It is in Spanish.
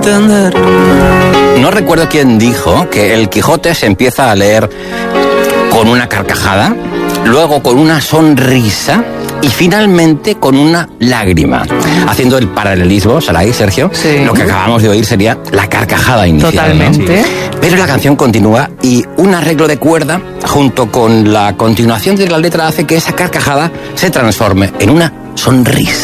entender. No recuerdo quién dijo que el Quijote se empieza a leer con una carcajada, luego con una sonrisa y finalmente con una lágrima. Haciendo el paralelismo, Saray, Sergio, Sí. lo que acabamos de oír sería la carcajada inicial. Totalmente. ¿No? Pero la canción continúa y un arreglo de cuerda junto con la continuación de la letra hace que esa carcajada se transforme en una sonrisa.